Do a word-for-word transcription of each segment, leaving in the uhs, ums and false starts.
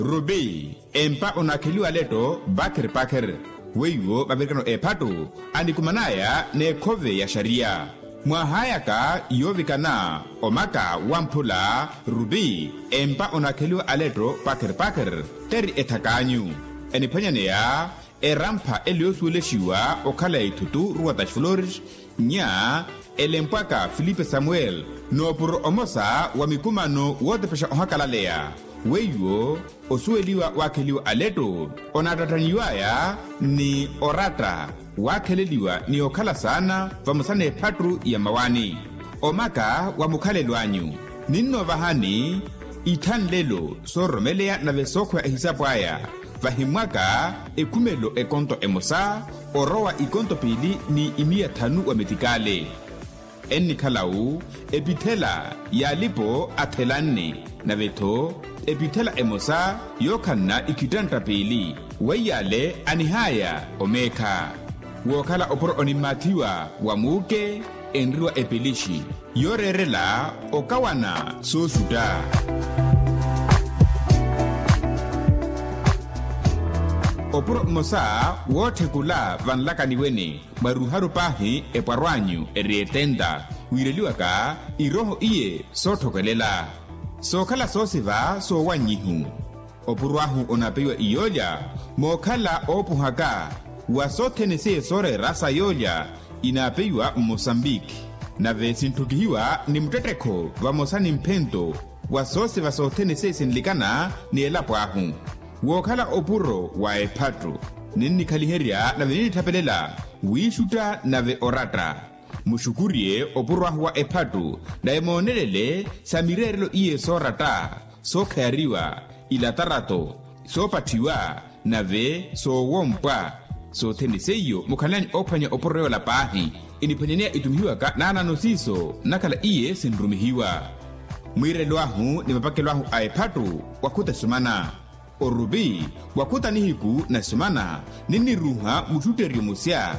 Rubi empa onakiliwa leto bakir bakir weyo babirikano epatu andikumanaya ne kove ya sharia mwahayaka yovikana omaka wampula Rubi empa onakiliwa aleto bakir bakir teri etakanyu enipanyanea erampa eliosueleshiwa okala itutu ruwatash flores nya elempaka Filipe Samuel no puro omosa wa mikumano wote pesha ohakalaleya weyo osueliwa wakeliwa aleto onatataniwaya ni orata wakeleliwa ni okala sana vamusane patru ya mawani omaka wa mukalelwanyu ninno vahani itan lelo soromelea na vesokwe hisabu aya vahimwaka ekumelo ekonto emosa orowa ikonto pili ni imia tanu wa metikale enni kalau epitela yalipo atelanne na veto epitela emosa yokanna ikidanta pili weyale anihaya omeka wokala oporo onimatiwa wamuke enriwa epilishi yorerela okawana sosuda oporo mosa wote kula vanlakaniwene maruharu pahi eparwanyu erietenda wireliwaka iroho iye sotokelela sokala sosiva so wanyihu opurwahu onapewa iyoja mokala opuhaka wasotenese sore rasa yoja inapewa Mozambique na vesintukihiwa ni mteteko vamosani mpento wasosiva sotenese sinlikana ni elapwahu wokala opuro wa epatru nini kaliheria na venini tapelela wishuta na ve orata mushukurie opurwahu wa epatu na emonelele samirerelo iye sorata so kayariwa ilatarato so patiwa na ve so wompwa so tendeseyo mukalani opanya opurreo la pahi inipanyania itumihiwa ka nana nosiso nakala iye sinrumihiwa mwirelwahu ni mapakelwahu a epatu wakuta sumana Orubi wakuta nihiku na sumana nini ruha mututerio musya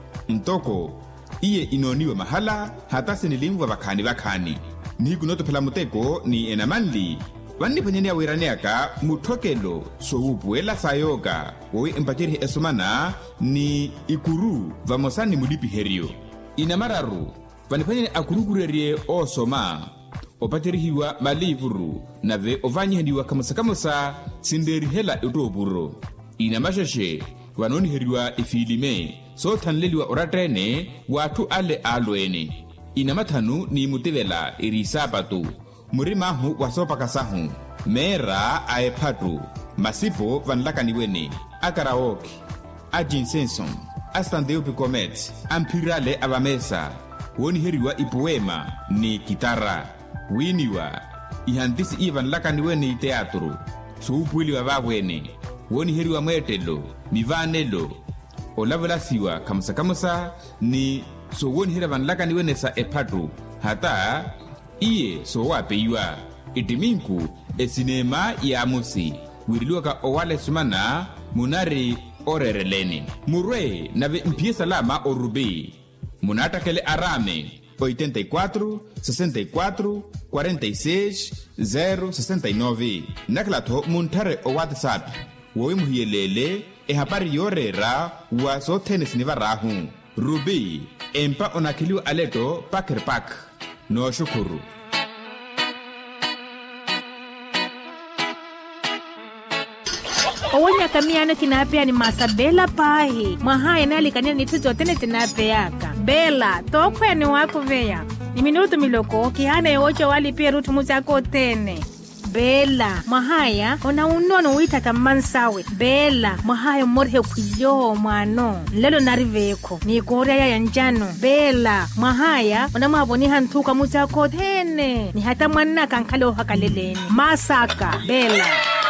ntoko iye inoniwa mahala hata sinilimwa bakani bakani nihiku noto pela muteko ni enamanli wani panyania wiraneaka mutokelo so upuela sayoga wowe empatiri esumana ni ikuru vamosani mulipi herio inamararu wani panyania akurukurerie o soma opatirihiwa malivuru na ve ovanyihendiwa kamusakamusa sinderi hela utoburo inamashashe wanoniheriwa ifilime so tanleliwa oratrene watu ale alwene inamatanu ni mutevela irisabatu murimahu wasopakasahu mera aepatu masipo vanlakaniwene akaraoke ajinsenson astandeupicomet ampirale abamesa woniheriwa ipoema ni kitara winiwa ihantisi ivan lakaniwene teatro suupwiliwa vavwene woniheriwa mwetelo mivanelo olavelasiwa kamusakamusa ni so wonihera van lakaniwene sa epatu hata iye so wapeiwa itiminku esinema ya musi wiriliwaka owale sumana munari orerelene murwe nave mpiesa lama Orubi munatakele arame ochenta e quatro, sessenta e quatro, quarenta e seis, zero sessenta e nove naklato muntare o WhatsApp wowe muhiyelele e hapari yorera wa so tenis nivarahu Rubi empa onakiliwa aleto pakir pak no shukuru Owonya kamiana tinapea ni masabela pahi mahaya nalikania ni tuzo tene tinapeaka bela tokwe ni wako veya ni minuto miloko kihana yocho wali pia rutu muzako tene bela mahaya ona unono witata mansawe bela mahaya morhe kuyo mwano lelo nariveko ni korea ya njano bela mahaya ona maboni hantuka muzako tene ni hata mwana kankalo hakaleleni masaka bela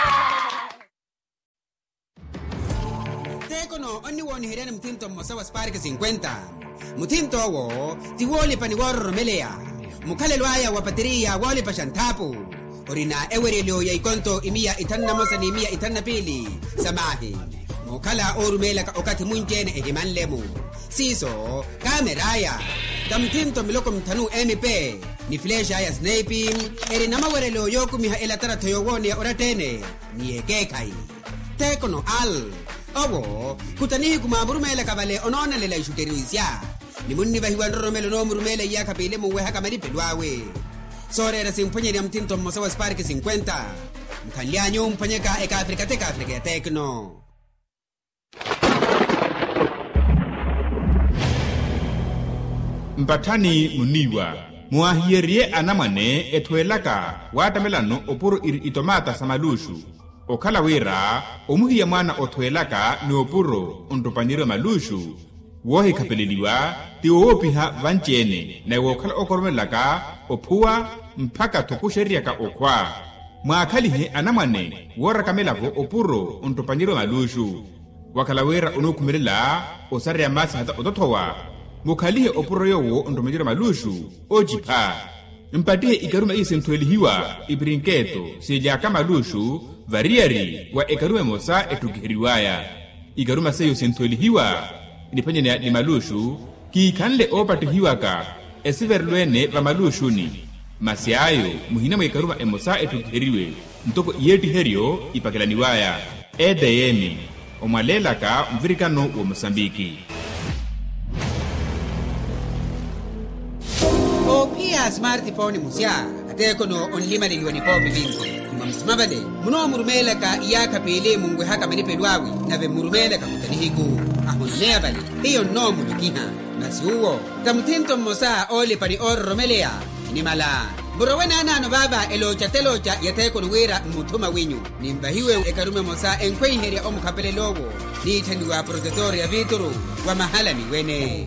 Tekono oni woni herena mtinto mosawa spark cincuenta mutinto wo ti wole panigor melea mukale lwaya wa bateria wole pashantapu orina ewerelo ya ikonto imia itanna mosani imia itanna pili samahi mukala orumela okati munjene ehimanlemu siso kameraya tamtinto miloko mtanu M P ni flesha ya sniping eri namawerelo yoku miha elatara toyowoni ya oratene ni ekekai tekono al owo kutanihi kumaburumele kabale onona lela ishuteruisya ni munni bahiwandoromelo no murumele ya kapile muwe haka malipelwawe sorera simponyeri ya mtinto mmosawa spark cincuenta mkalianyo mponyeka eka Afrika teka Afrika ya tekno. Mpatani muniwa muahierie anamane etwelaka watamelano opuro iri itomata samalushu okalawira omuhiya mwana otwelaka ni opuro ontopanyiro malushu wohi kapeliliwa ti oopiha vanchene na wokala okoromelaka opua mpaka tokusheriaka okwa mwakalihe anamane worakamelavo opuro ontopanyiro malushu wakalawira onokumelela osarya masi hata ototowa mukalihe opuro yowo ontomanyiro malushu ojipa mpatihe ikaruma isentwelihiwa ibrinketo sejaka malushu variari wa ekarume mosa etukihiriwaya ikaruma seyo sentwelihiwa inipanyene ni malushu ki kanle opatuhiwaka esiverluene va malushuni masiayo muhina mwe ikaruma emosa etukihiriwe ntoko iyeti herio ipakelaniwaya edeyemi omwalelaka mvirikano wa Mosambiki. Opia smartphone musya ateko no onlimali liwani popi vinko mumamsimabale muno murumela ka iyaka pele mungwe haka manipelwawi nave murumela ka mutanihiku ahonea bali hiyo no mulukiha nasi uwo tamtinto mosa ole pani orromelea inimala Murawena ano baba elocha telocha yateko nuwira mutuma winyu nimbahiwe ekarume mosa enkwei heria omukapele logo ni tanduwa protector ya vituru wa mahala miwene.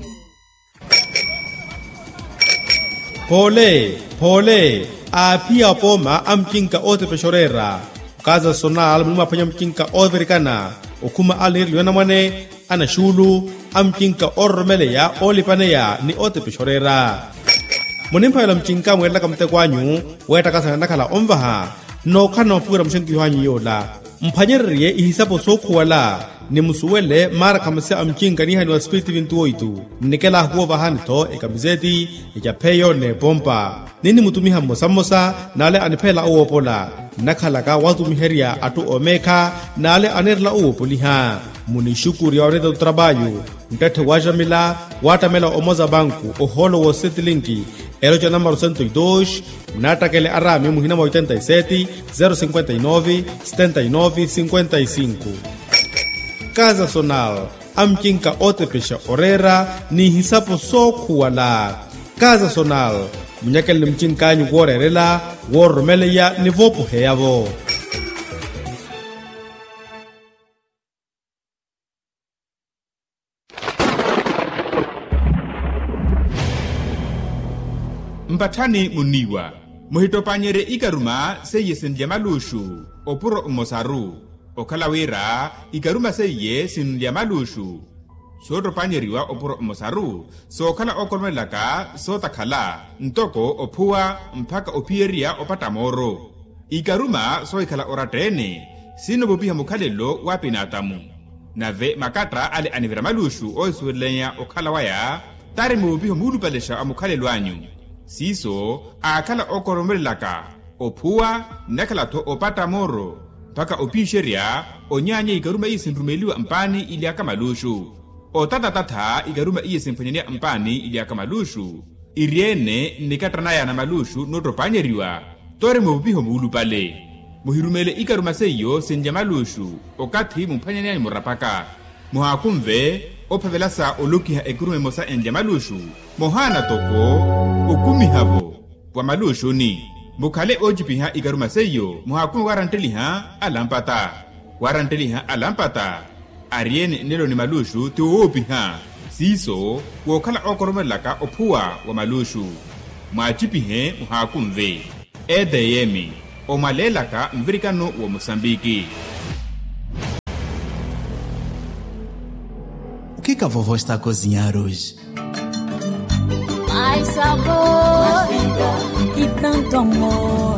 Pole, pole, apia poma amkinka ote peshorera. Kaza sonal mnuma panya mkinka overikana. Okuma alir liwana mwane, ana shulu, amkinka ormele ya olipane ya ni ote peshorera. Munimpa yala mkinka mwela kamte kwanyu, weta kasa nakala omvaha, no kano pura mshenki yuhanyi yola. Mpanyeriye ihisapo soku wala, ni musuwele mara kamase amkinka ni hani wa spiriti vintuo itu. Nikela huo vahanito ekamizeti, ikapeyo ne pompa. Nini mutumiha mosa mosa, nale anipela uo pola. Nakalaka watu miheria atu omeka, nale anerla uo poliha. Munishukuri ya onedo trabayo. Mtete wajamila, watamela omoza banku, oholo wo setilinki. Elocha number cento e dois, natakele arame muhina oitenta e sete, zero cinquenta e nove, setenta e nove, cinquenta e cinco. Casa Sonal, amkinka ote pesha orera, ni hisapo soku wala. Casa Sonal, mnyakele mchinka nyu worerela, wormele ya nivopu heyavo. Mpatani muniwa muhitopanyere ikaruma seye sendya malushu opuro mosaru okalawira ikaruma seye sendya malushu sotopanyeriwa opuro mosaru so kala okolmelaka so takhala ntoko opua mpaka opieria opatamoro ikaruma so ikala oratene sino bobiha mukhalelo wapinatamu nave makatra ale anivera malushu oisuelenya okalawaya tari mubiho mulupalesha amukhalelo anyu siso akala okoromelaka opua nakala to opata moro paka opisheria onyanye ikaruma isindrumeliwa mpani ili akamalushu otata tata ikaruma isimfanyania mpani ili akamalushu iriene nikatranaya na malushu notopanyeriwa tore mubiho mulupale muhirumele ikaruma seyo senja malushu okati mumpanyania murapaka muhakumve opavelasa olukiha ekurume mosa enja malushu mohana toko ukumihavo wa malushu ni mukale ojipiha ikaruma seyo muhakume waranteliha alampata waranteliha alampata ariene nelo ni malushu tuopiha siso wokala okoromelaka opua wa malushu mwajipihe muhakumve edeyemi omalelaka mvirikano wa Mosambiki. O que que a vovó está a cozinhar hoje? Mais sabor, mais vida e tanto amor.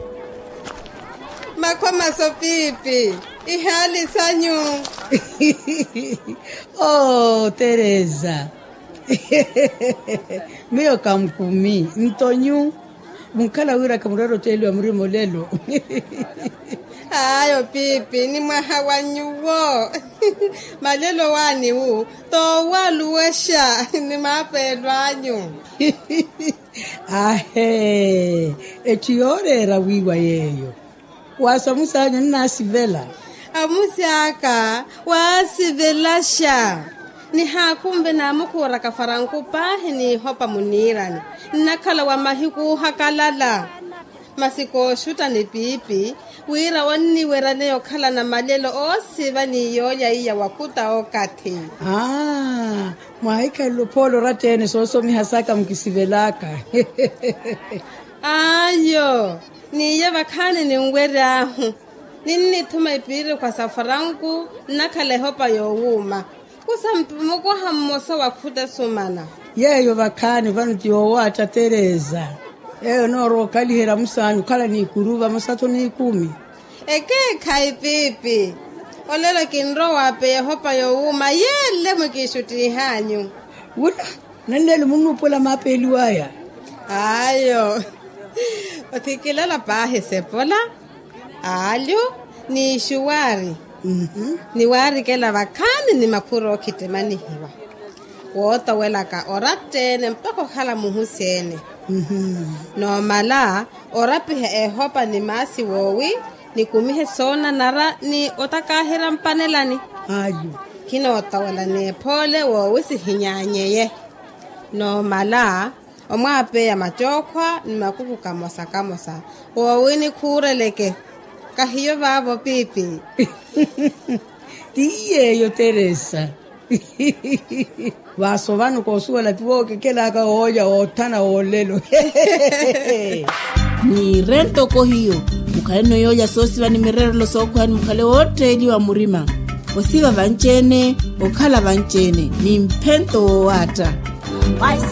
Makwama sopipi, ihali sanyu. Oh, Teresa, Mio kamkumi ntonyu mukala wira kamurero teli wa mrimo lelo. Ayo pipi ni mahawanyuwo. Malelo wani wu to waluwesha ni mapelwanyu. Ahe etiore ra wiwa yeyo. Wasamusa nasi vela. Amusiaka wasivelasha. Ni hakumbe na mukura kafaranku pahi ni hopa munirani. Nakala wa mahiku hakalala. Masiko shuta ni pipi. Wira wani werane yokala na malelo osiva ni yoya iya wakuta okati. Ah, maika lupolo ratene soso mihasaka mkisivelaka. Ayo, ni yaba kani ni ngwere ahu. Nini tuma ipiri kwa safarangu nakale hopa yowuma. Kusa mpumuko hamosa wakuta sumana. Yeyo bakani vanu tiyowa cha Tereza. Eyo noro kali hera musanyu kala ni kuruva masato ni kumi. Eke kai pipi. Olelo kinro wape hopa yowuma yele mkishuti hanyu. Wula, nandele munu pola mapeli waya. Ayo. Otikilala pahe sepola. Alyo ni shuwari. Mhm. Ni wari kela wakani ni makuro kitemani hiwa. Wota welaka orate mpako khala muhusene. Mhm. No mala orapihe ehopa ni masi wowi ni kumihe sona nara ni otakahira mpanelani. Ayo. Kino otawela ni pole wowi si hinyanyeye. No mala omwape ya machokwa ni makuku kamosa kamosa. Wowi ni kureleke. Kahiyo vavo pipi. Tiye yo Teresa. Vaso vanu kosuela tuwoke kela ka hoja otana olelo. Ni rento ko hiyo. Mukale no yoya sosi vani mirero lo sokwa ni mukale wote ili wa murima. Osiva vanchene, okala vanchene. Ni mpento wata.